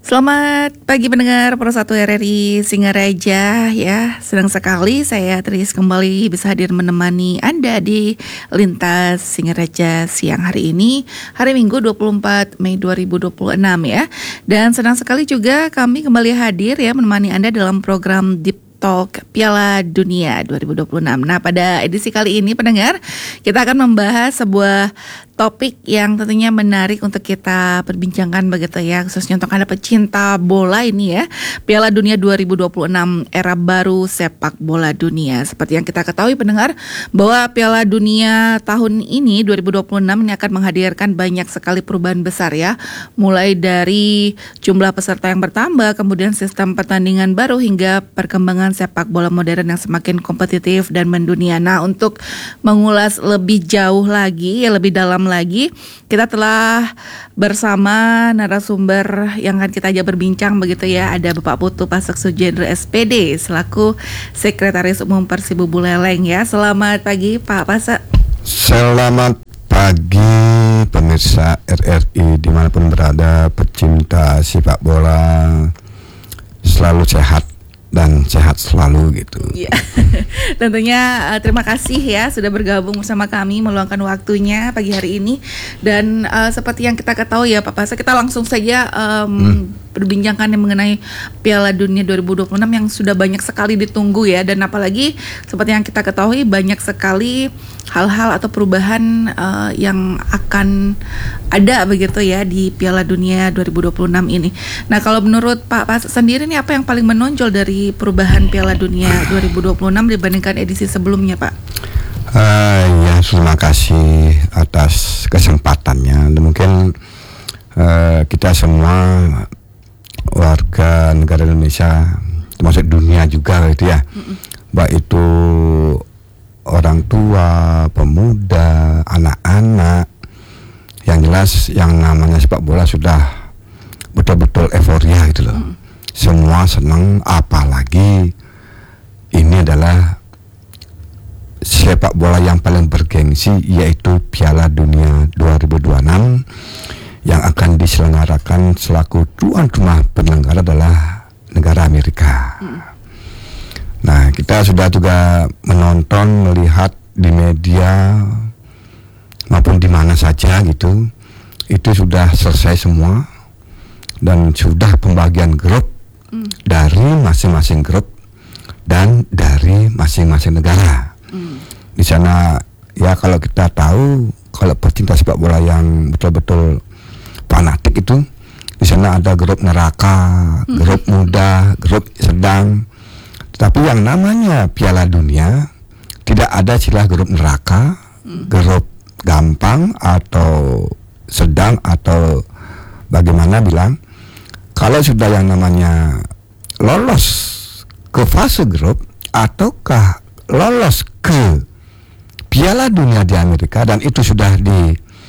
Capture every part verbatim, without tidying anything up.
Selamat pagi pendengar Pro satu R R I Singaraja ya. Senang sekali saya Tris kembali bisa hadir menemani Anda di Lintas Singaraja siang hari ini, hari Minggu dua puluh empat Mei dua ribu dua puluh enam ya. Dan senang sekali juga kami kembali hadir ya menemani Anda dalam program Deep Talk Piala Dunia dua ribu dua puluh enam. Nah, pada edisi kali ini pendengar, kita akan membahas sebuah topik yang tentunya menarik untuk kita perbincangkan begitu ya, khususnya untuk Anda pecinta bola ini ya. Piala Dunia dua ribu dua puluh enam, era baru sepak bola dunia. Seperti yang kita ketahui pendengar, bahwa Piala Dunia tahun ini dua ribu dua puluh enam ini akan menghadirkan banyak sekali perubahan besar ya. Mulai dari jumlah peserta yang bertambah, kemudian sistem pertandingan baru hingga perkembangan sepak bola modern yang semakin kompetitif dan mendunia. Nah, untuk mengulas lebih jauh lagi, ya lebih dalam lagi, kita telah bersama narasumber yang akan kita ajak berbincang begitu ya. Ada Bapak Putu Pasek Sujendro S P D selaku Sekretaris Umum Persibu Buleleng ya. Selamat pagi Pak Pasek. Selamat pagi pemirsa R R I dimanapun berada, pecinta sepak bola, selalu sehat dan sehat selalu gitu. Ya, tentunya uh, terima kasih ya sudah bergabung bersama kami meluangkan waktunya pagi hari ini. Dan uh, seperti yang kita ketahui ya Pak Pasek, kita langsung saja um, hmm. berbincangkan yang mengenai Piala Dunia dua ribu dua puluh enam yang sudah banyak sekali ditunggu ya. Dan apalagi seperti yang kita ketahui banyak sekali hal-hal atau perubahan uh, yang akan ada begitu ya di Piala Dunia dua ribu dua puluh enam ini. Nah, kalau menurut Pak Pasek sendiri nih, apa yang paling menonjol dari perubahan Piala Dunia dua ribu dua puluh enam dibandingkan edisi sebelumnya, Pak? Uh, ya, terima kasih atas kesempatannya. Dan mungkin uh, kita semua warga negara Indonesia, termasuk dunia juga gitu ya, Mm-mm. baik itu orang tua, pemuda, anak-anak, yang jelas yang namanya sepak bola sudah betul-betul euforia gitu loh. Mm. Semua senang, apalagi ini adalah sepak bola yang paling bergengsi, yaitu Piala Dunia dua ribu dua puluh enam yang akan diselenggarakan selaku tuan rumah penyelenggara adalah negara Amerika. Mm. Nah, kita sudah juga menonton, melihat di media maupun di mana saja gitu, itu sudah selesai semua dan sudah pembagian grup mm. dari masing-masing grup dan dari masing-masing negara. Mm. Di sana ya, kalau kita tahu, kalau pecinta sepak bola yang betul-betul fanatik itu, di sana ada grup neraka, mm. grup muda, grup sedang. Tapi yang namanya Piala Dunia tidak ada istilah grup neraka, mm. grup gampang atau sedang atau bagaimana bilang. Kalau sudah yang namanya lolos ke fase grup ataukah lolos ke Piala Dunia di Amerika, dan itu sudah di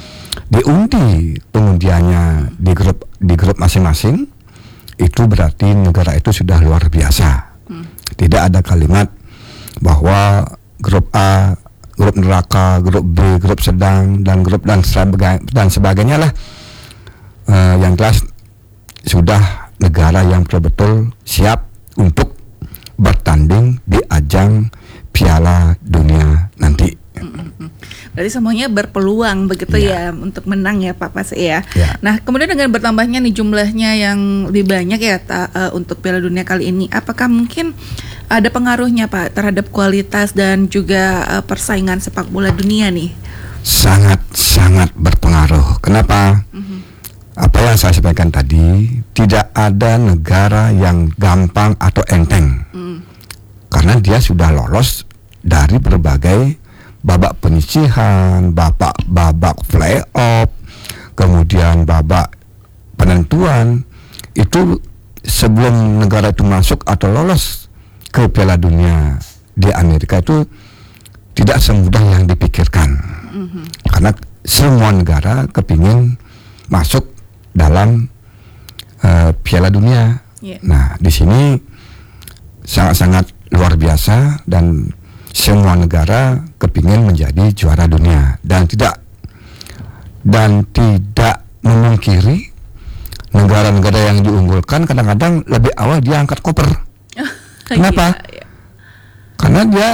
diundi pengundiannya di grup di grup masing-masing, itu berarti negara itu sudah luar biasa. Hmm. Tidak ada kalimat bahwa grup A, grup neraka, grup B, grup sedang, dan grup dan sebagainya, dan sebagainya lah. Uh, yang jelas sudah negara yang betul-betul siap untuk bertanding di ajang Piala Dunia nanti. Berarti semuanya berpeluang begitu ya, ya untuk menang ya Pak Pasek ya. ya. Nah, kemudian dengan bertambahnya nih jumlahnya yang lebih banyak ya ta, uh, untuk Piala Dunia kali ini, apakah mungkin ada pengaruhnya Pak terhadap kualitas dan juga uh, persaingan sepak bola dunia nih? Sangat-sangat berpengaruh. Kenapa? Mm-hmm. Apa yang saya sampaikan tadi, tidak ada negara yang gampang atau enteng. Mm. Karena dia sudah lolos dari berbagai babak penyisihan, babak babak playoff, kemudian babak penentuan. Itu sebelum negara itu masuk atau lolos ke Piala Dunia di Amerika itu tidak semudah yang dipikirkan. Mm-hmm. Karena semua negara kepingin masuk dalam uh, Piala Dunia. Yeah. Nah, di sini sangat-sangat luar biasa, dan semua negara kepingin menjadi juara dunia, dan tidak dan tidak memungkiri negara negara-negara yang diunggulkan kadang-kadang lebih awal dia angkat koper. Kenapa? Iya, iya. Karena dia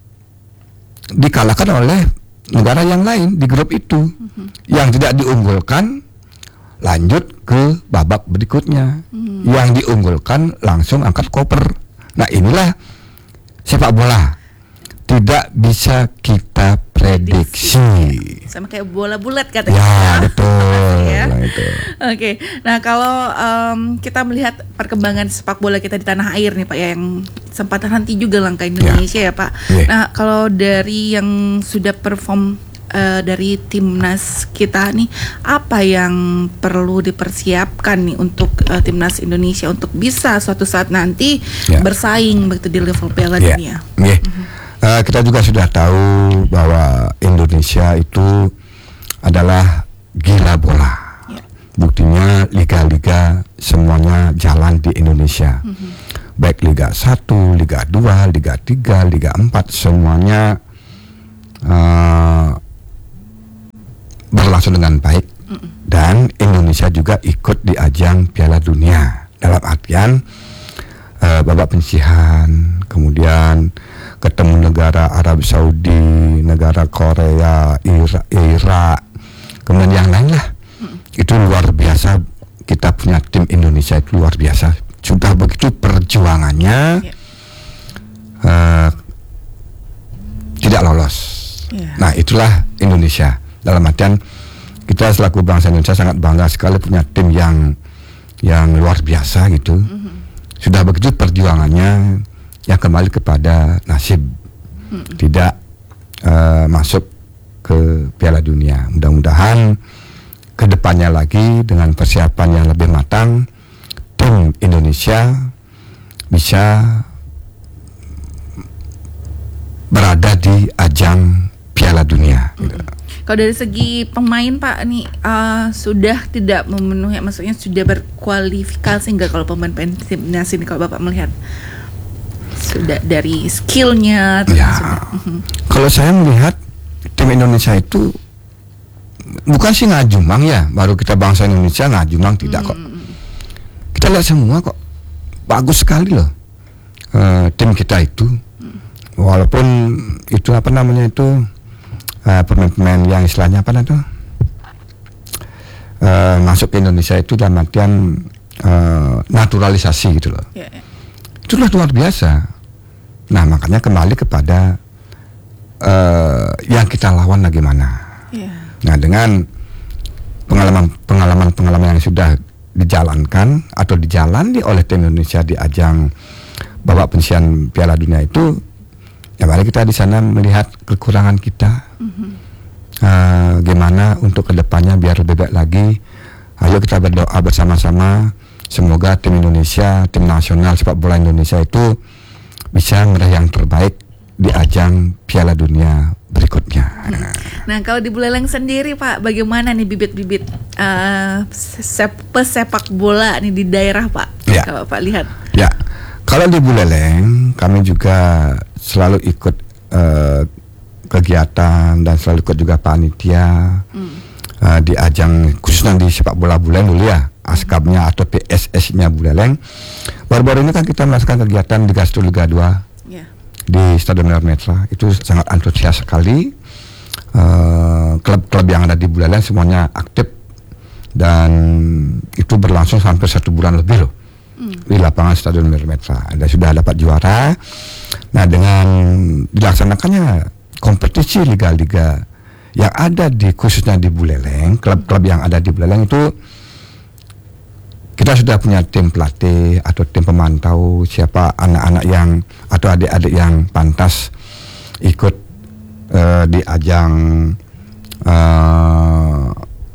dikalahkan oleh negara yang lain di grup itu. Mm-hmm. Yang tidak diunggulkan lanjut ke babak berikutnya. Mm. Yang diunggulkan langsung angkat koper. Nah, inilah sepak bola. Tidak bisa kita prediksi. Sama kayak bola bulat katanya. Ya, betul. Ya. Nah, itu. Oke. Nah, kalau um, kita melihat perkembangan sepak bola kita di tanah air nih Pak, ya, yang sempat terhenti juga langkah Indonesia ya, ya Pak. Yeah. Nah, kalau dari yang sudah perform uh, dari timnas kita nih, apa yang perlu dipersiapkan nih untuk uh, timnas Indonesia untuk bisa suatu saat nanti yeah. bersaing begitu di level Piala yeah. Dunia? Yeah. Mm-hmm. Uh, kita juga sudah tahu bahwa Indonesia itu adalah gila bola. Yeah. Buktinya liga-liga semuanya jalan di Indonesia. Mm-hmm. Baik Liga satu, Liga dua, Liga tiga, Liga empat semuanya uh, berlangsung dengan baik. Mm-hmm. Dan Indonesia juga ikut di ajang Piala Dunia. Dalam artian uh, babak penyisihan, kemudian ketemu negara Arab Saudi, negara Korea, Irak, Irak, kemudian yang lain lah. Hmm. Itu luar biasa. Kita punya tim Indonesia itu luar biasa. Sudah begitu perjuangannya yeah. uh, tidak lolos. Yeah. Nah, itulah Indonesia. Dalam artian kita selaku bangsa Indonesia sangat bangga sekali punya tim yang yang luar biasa gitu. Mm-hmm. Sudah begitu perjuangannya yang kembali kepada nasib, hmm. tidak uh, masuk ke Piala Dunia. Mudah-mudahan kedepannya lagi dengan persiapan yang lebih matang, tim Indonesia bisa berada di ajang Piala Dunia. Hmm. Gitu. Kalau dari segi pemain Pak nih uh, sudah tidak memenuhi, maksudnya sudah berkualifikasi nggak kalau pemain-pemain timnas ini kalau Bapak melihat? Sudah dari skillnya ya, uh-huh. Kalau saya melihat tim Indonesia itu bukan sih ngajumang ya, baru kita bangsa Indonesia ngajumang tidak hmm. kok. Kita lihat semua kok bagus sekali loh uh, tim kita itu, hmm. walaupun itu apa namanya itu uh, pemain-pemain yang istilahnya apa itu uh, masuk ke Indonesia itu dalam artian uh, naturalisasi gitu loh. Yeah, yeah. Itulah luar biasa. Nah, makanya kembali kepada uh, yang kita lawan bagaimana. Yeah. Nah, dengan pengalaman-pengalaman yang sudah dijalankan atau dijalani oleh tim Indonesia di ajang babak penyisihan Piala Dunia itu, ya mari kita di sana melihat kekurangan kita. Mm-hmm. Uh, gimana untuk kedepannya biar lebih baik lagi. Ayo kita berdoa bersama-sama. Semoga tim Indonesia, tim nasional sepak bola Indonesia itu bisa meraih yang terbaik di ajang Piala Dunia berikutnya. Hmm. Nah, kalau di Buleleng sendiri Pak, bagaimana nih bibit-bibit uh, pesepak bola nih di daerah Pak? Ya. Kalau Pak lihat. Ya, kalau di Buleleng kami juga selalu ikut uh, kegiatan dan selalu ikut juga panitia hmm. uh, di ajang khususnya di sepak bola Buleleng dulu ya. Askabnya atau P S S-nya Buleleng. Baru-baru ini kan kita melaksanakan kegiatan di Gasto Liga dua yeah. di Stadion Metra. Itu sangat antusias sekali. Uh, klub-klub yang ada di Buleleng semuanya aktif dan itu berlangsung sampai satu bulan lebih loh mm. di lapangan Stadion Metra. Dan sudah dapat juara. Nah, dengan dilaksanakannya kompetisi liga-liga yang ada di khususnya di Buleleng, klub-klub yang ada di Buleleng itu kita sudah punya tim pelatih atau tim pemantau siapa anak-anak yang atau adik-adik yang pantas ikut uh, di ajang uh,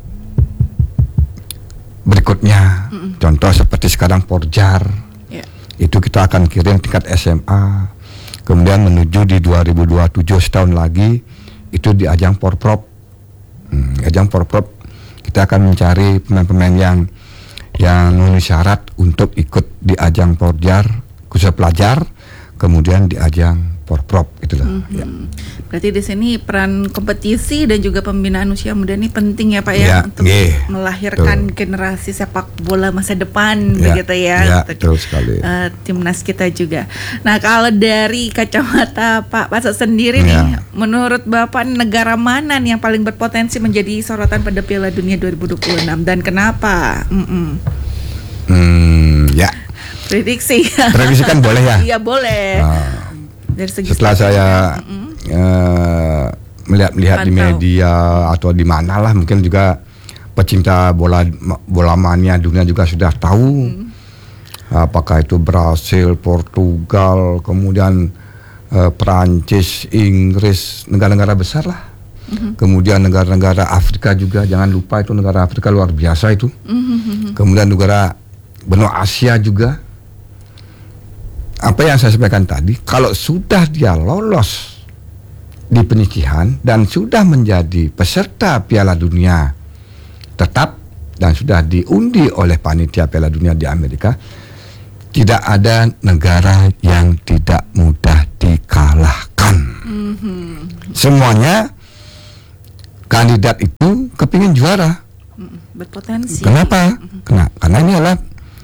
berikutnya. Mm-mm. Contoh seperti sekarang Porjar, yeah. itu kita akan kirim tingkat S M A, kemudian menuju di dua ribu dua puluh tujuh setahun lagi itu di ajang Porprov. Hmm, ajang Porprov kita akan mencari pemain-pemain yang yang memenuhi syarat untuk ikut di ajang Porjar khusus pelajar, kemudian di ajang Porprov gitu loh. Mm-hmm. Ya. Berarti di sini peran kompetisi dan juga pembinaan usia muda ini penting ya Pak ya, Ya, untuk yeah, melahirkan betul. generasi sepak bola masa depan Ya, begitu ya. ya, Untuk, betul sekali. uh, timnas kita juga. Nah kalau dari kacamata Pak Pasek sendiri Ya. nih, menurut Bapak negara mana nih yang paling berpotensi menjadi sorotan pada Piala Dunia dua ribu dua puluh enam dan kenapa? Mm-mm. Hmm, ya. Prediksi. Prediksi kan boleh ya. Iya boleh. Nah, Dari segi setelah saya uh, melihat-lihat di Pantau. media atau di mana lah, mungkin juga pecinta bola bola mania dunia juga sudah tahu. Hmm. Apakah itu Brasil, Portugal, kemudian uh, Perancis, Inggris, negara-negara besar lah. Hmm. Kemudian negara-negara Afrika juga, jangan lupa itu negara Afrika luar biasa itu. Hmm. Kemudian negara benua Asia juga. Apa yang saya sampaikan tadi, kalau sudah dia lolos di penyisihan dan sudah menjadi peserta Piala Dunia tetap dan sudah diundi oleh panitia Piala Dunia di Amerika, tidak ada negara yang tidak mudah dikalahkan. Mm-hmm. Semuanya kandidat itu kepingin juara. Berpotensi. Kenapa? Mm-hmm. Karena, karena ini adalah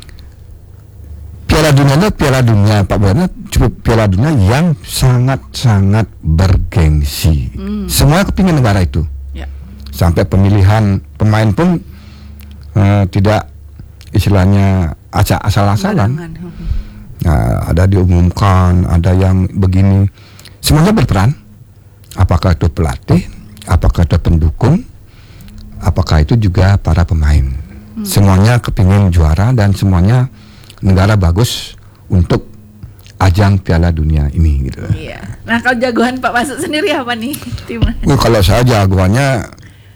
Piala Dunia itu Piala Dunia Pak Bola cukup Piala Dunia yang sangat-sangat bergengsi. Hmm. Semua kepingin negara itu. Ya. Sampai pemilihan pemain pun uh, tidak istilahnya asal-asalan. Nah, ada diumumkan, ada yang begini. Semuanya berperan. Apakah itu pelatih, apakah itu pendukung, apakah itu juga para pemain. Hmm. Semuanya kepingin juara dan semuanya negara bagus untuk ajang Piala Dunia ini gitu. Iya. Nah kalau jagoan Pak Pasek sendiri apa nih timnya? Oh, kalau saya jagoannya,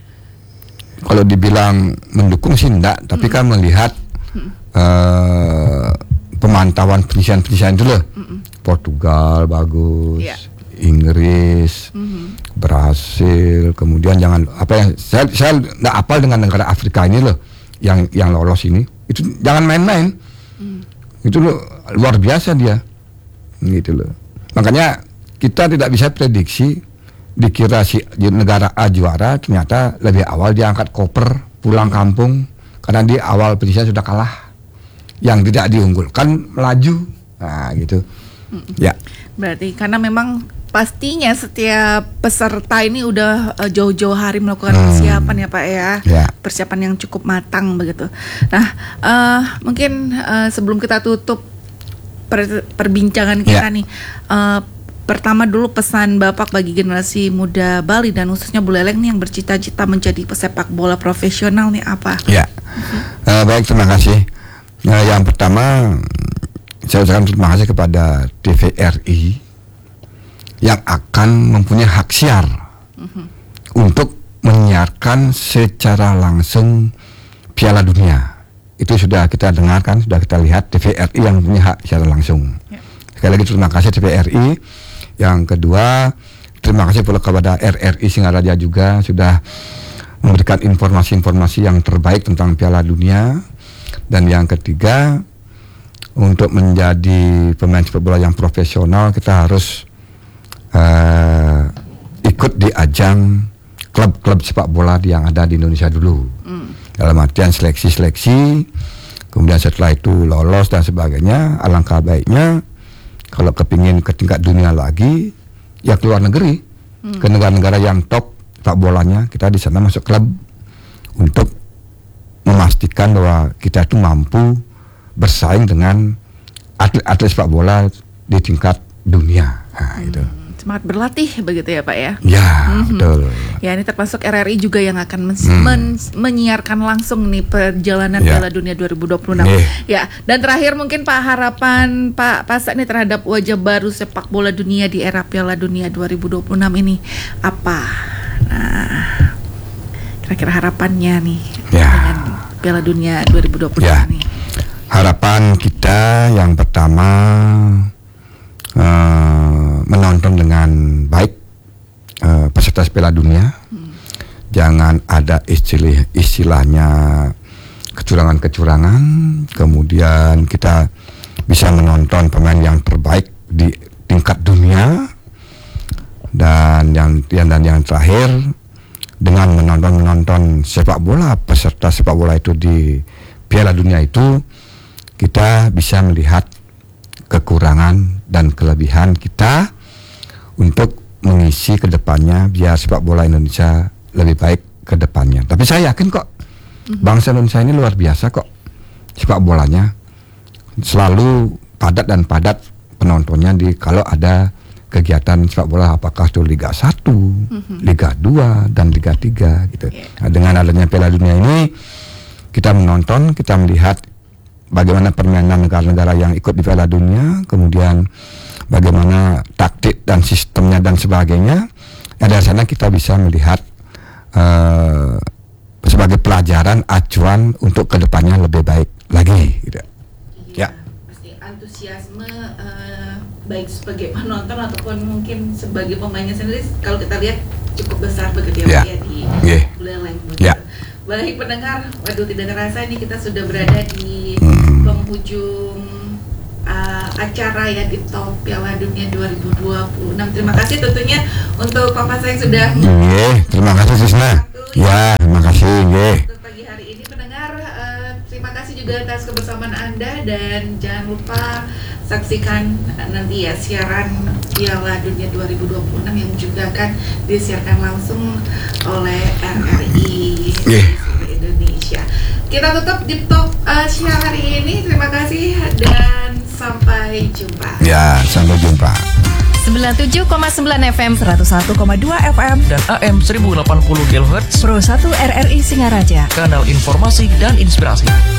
kalau dibilang mendukung sih enggak, tapi hmm. kan melihat hmm. uh, pemantauan penyisihan-penyisihan itu loh. Hmm. Portugal bagus, ya. Inggris, hmm. Brasil, kemudian jangan apa ya? Saya saya enggak apal dengan negara Afrika ini loh, yang yang lolos ini. Itu jangan main-main. Hmm. Itu loh, luar biasa dia gitu loh. Makanya kita tidak bisa prediksi, dikira si negara A juara, ternyata lebih awal dia angkat koper pulang kampung karena di awal penyisihan sudah kalah, yang tidak diunggulkan melaju, nah gitu. Hmm. Ya. Berarti karena memang pastinya setiap peserta ini udah uh, jauh-jauh hari melakukan hmm. persiapan ya Pak ya, ya, persiapan yang cukup matang begitu. Nah uh, mungkin uh, sebelum kita tutup per, perbincangan kita ya. nih, uh, pertama dulu pesan Bapak bagi generasi muda Bali dan khususnya Bu Leleng nih yang bercita-cita menjadi pesepak bola profesional nih apa? Ya, uh-huh. uh, baik terima kasih. Uh, yang pertama saya ucapkan terima kasih kepada T V R I yang akan mempunyai hak siar uh-huh. untuk menyiarkan secara langsung Piala Dunia. Itu sudah kita dengarkan, sudah kita lihat T V R I yang punya hak secara langsung. Yeah. Sekali lagi terima kasih T V R I. Yang kedua, terima kasih pula kepada R R I Singaraja juga sudah memberikan informasi-informasi yang terbaik tentang Piala Dunia. Dan yang ketiga, untuk menjadi pemain sepak bola yang profesional kita harus Uh, ikut di ajang klub-klub sepak bola yang ada di Indonesia dulu, mm. dalam artian seleksi-seleksi, kemudian setelah itu lolos dan sebagainya. Alangkah baiknya kalau kepingin ke tingkat dunia lagi, ya keluar negeri, mm. ke negara-negara yang top sepak bolanya, kita di sana masuk klub untuk memastikan bahwa kita itu mampu bersaing dengan atlet-atlet sepak bola di tingkat dunia. Nah, mm. itu. Semangat berlatih begitu ya Pak ya. Ya mm-hmm. betul. Ya ini termasuk R R I juga yang akan men- hmm. men- menyiarkan langsung nih perjalanan ya. Piala Dunia dua ribu dua puluh enam. Yeah. Ya dan terakhir mungkin Pak harapan Pak Pasek nih terhadap wajah baru sepak bola dunia di era Piala Dunia dua ribu dua puluh enam ini apa? Nah kira-kira harapannya nih ya. dengan Piala Dunia dua ribu dua puluh enam ya. ini. Harapan kita yang pertama Uh, menonton dengan baik uh, peserta Piala Dunia. Hmm. Jangan ada istilah istilahnya kecurangan-kecurangan. Kemudian kita bisa menonton pemain yang terbaik di tingkat dunia Dan yang, yang dan yang terakhir, dengan menonton menonton sepak bola, peserta sepak bola itu di Piala Dunia itu, kita bisa melihat kekurangan dan kelebihan kita untuk mengisi ke depannya biar sepak bola Indonesia lebih baik ke depannya. Tapi saya yakin kok bangsa Indonesia ini luar biasa kok, sepak bolanya selalu padat dan padat penontonnya di kalau ada kegiatan sepak bola, apakah itu Liga satu, mm-hmm. Liga dua dan Liga tiga gitu. Yeah. Nah, dengan adanya Piala Dunia ini kita menonton, kita melihat bagaimana permainan negara-negara yang ikut di Piala Dunia, kemudian bagaimana taktik dan sistemnya dan sebagainya. Nah, dari sana kita bisa melihat uh, sebagai pelajaran, acuan untuk kedepannya lebih baik lagi gitu. Iya, ya. Pasti antusiasme uh, baik sebagai penonton ataupun mungkin sebagai pemainnya sendiri kalau kita lihat cukup besar begitu ya, ya di yeah. Buleleng. Yeah. Baik pendengar, waduh tidak terasa ini kita sudah berada di hmm. penghujung uh, acara ya di Top Piala Dunia dua ribu dua puluh enam. Terima kasih tentunya untuk Papa saya yang sudah. Yeah, terima kasih Sisna. Ya, terima kasih. Yeah. Untuk pagi hari ini pendengar, uh, terima kasih juga atas kebersamaan Anda dan jangan lupa saksikan nanti ya siaran Piala Dunia dua ribu dua puluh enam yang juga akan disiarkan langsung oleh R R I yeah. Indonesia. Kita tutup di Top uh, siang hari ini. Terima kasih dan sampai jumpa. Ya, sampai jumpa. sembilan puluh tujuh koma sembilan F M, seratus satu koma dua F M dan A M seribu delapan puluh kilohertz Pro satu R R I Singaraja. Kanal informasi dan inspirasi.